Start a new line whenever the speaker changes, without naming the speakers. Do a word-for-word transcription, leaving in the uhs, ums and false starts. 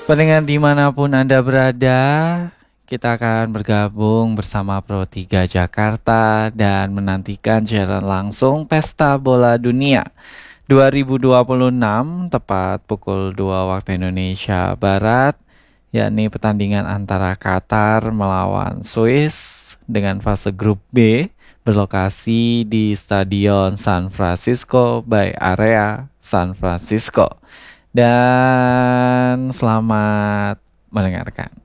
Pendengar dimanapun Anda berada, kita akan bergabung bersama Pro tiga Jakarta dan menantikan siaran langsung Pesta Bola Dunia dua ribu dua puluh enam tepat pukul dua waktu Indonesia Barat, yakni pertandingan antara Qatar melawan Swiss dengan fase grup B berlokasi di Stadion San Francisco Bay Area San Francisco. Dan selamat mendengarkan.